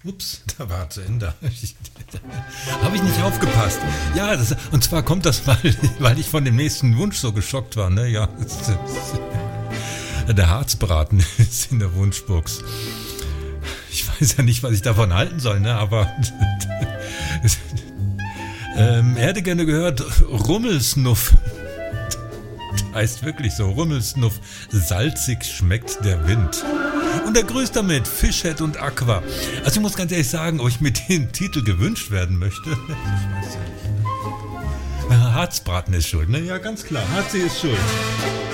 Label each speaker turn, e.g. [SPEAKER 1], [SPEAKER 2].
[SPEAKER 1] Ups, da war zu Ende. Habe ich nicht aufgepasst. Ja, und zwar kommt das, weil ich von dem nächsten Wunsch so geschockt war. Ne? Ja, der Harzbraten ist in der Wunschbox. Ich weiß ja nicht, was ich davon halten soll, ne? Aber er hätte gerne gehört, Rummelsnuff. Heißt wirklich so, Rummelsnuff, salzig schmeckt der Wind. Und er grüßt damit Fischhead und Aqua. Also ich muss ganz ehrlich sagen, ob ich mit dem Titel gewünscht werden möchte. Ich weiß ja nicht. Harzbraten ist schuld, ne? Ja, ganz klar, Harzi ist schuld.